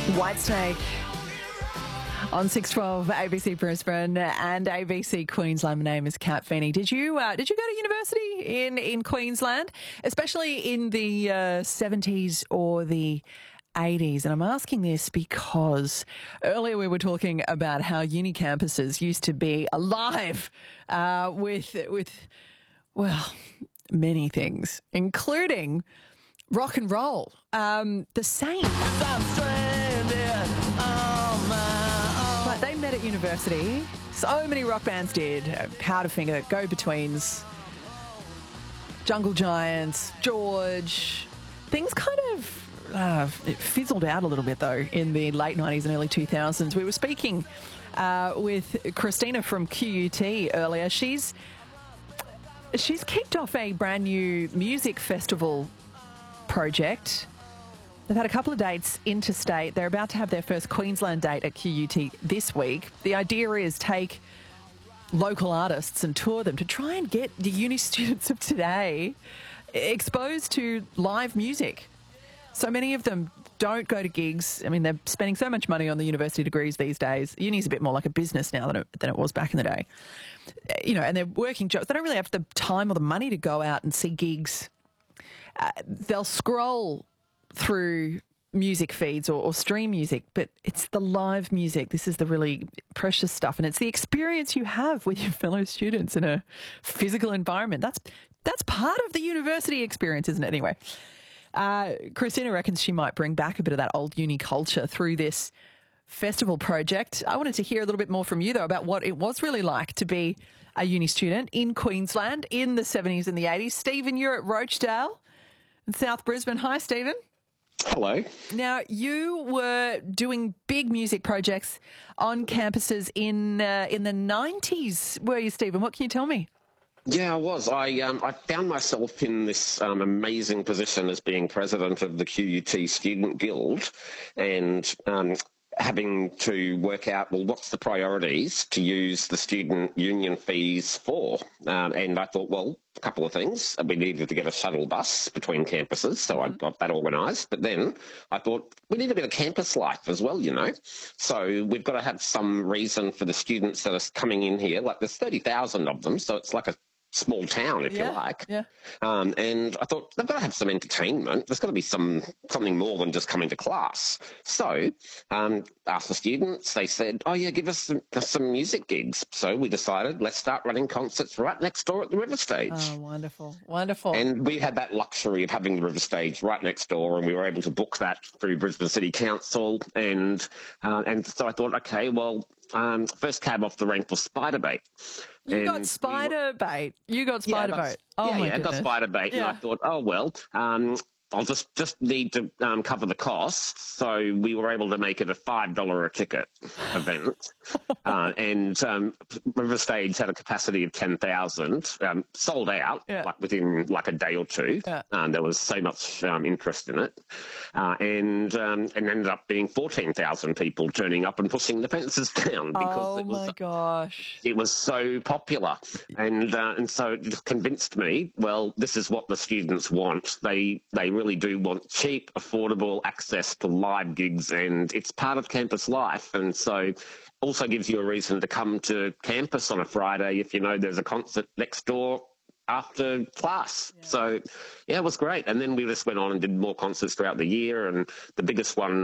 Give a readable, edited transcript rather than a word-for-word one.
Whitesnake on 612 ABC Brisbane and ABC Queensland. My name is Kat Feeney. Did you go to university in Queensland, especially in the 70s or the 80s? And I'm asking this because earlier we were talking about how uni campuses used to be alive with many things, including rock and roll. The Saints. But they met at university. So many rock bands did. Powderfinger, Go-Betweens, Jungle Giants, George. Things kind of it fizzled out a little bit, though, in the late 90s and early 2000s. We were speaking with Christina from QUT earlier. She's kicked off a brand new music festival project. They've had a couple of dates interstate. They're about to have their first Queensland date at QUT this week. The idea is take local artists and tour them to try and get the uni students of today exposed to live music. So many of them don't go to gigs. I mean, they're spending so much money on the university degrees these days. Uni's a bit more like a business now than it was back in the day. And they're working jobs. They don't really have the time or the money to go out and see gigs. They'll scroll through music feeds or stream music, but it's the live music. This is the really precious stuff, and it's the experience you have with your fellow students in a physical environment. That's part of the university experience, isn't it? Anyway, Christina reckons she might bring back a bit of that old uni culture through this festival project. I wanted to hear a little bit more from you, though, about what it was really like to be a uni student in Queensland in the 70s and the 80s. Stephen, you're at Rochedale in South Brisbane. Hi, Stephen. Hello. Now, you were doing big music projects on campuses in the 90s, were you, Stephen? What can you tell me? Yeah, I was. I found myself in this amazing position as being president of the QUT Student Guild and having to work out, well, what's the priorities to use the student union fees for? And I thought, well, a couple of things. We needed to get a shuttle bus between campuses, so I got that organised. But then I thought, we need a bit of campus life as well, So we've got to have some reason for the students that are coming in here. Like, there's 30,000 of them, so it's like a small town, if you like. Yeah. And I thought, they've got to have some entertainment. There's got to be something more than just coming to class. So asked the students, they said, oh, yeah, give us some music gigs. So we decided, let's start running concerts right next door at the River Stage. Oh, wonderful, wonderful. And we had that luxury of having the River Stage right next door, and we were able to book that through Brisbane City Council. And so I thought, okay, well, first cab off the rank was Spiderbait. You got Spiderbait. Oh, my goodness. I got Spiderbait, and I thought, oh, well, I'll just need to cover the costs. So we were able to make it a $5 a ticket event. And River Stage had a capacity of 10,000, sold out like within like a day or two. Yeah. There was so much interest in it. And ended up being 14,000 people turning up and pushing the fences down. Because it was so popular. And so it just convinced me, well, this is what the students want. They really do want cheap, affordable access to live gigs, and it's part of campus life. And so also gives you a reason to come to campus on a Friday if you know there's a concert next door after class. Yeah. So, yeah, it was great. And then we just went on and did more concerts throughout the year, and the biggest one